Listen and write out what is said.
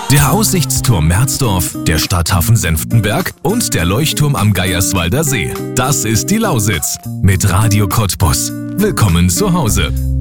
Der Aussichtsturm Merzdorf, der Stadthafen Senftenberg und der Leuchtturm am Geierswalder See. Das ist die Lausitz mit Radio Cottbus. Willkommen zu Hause.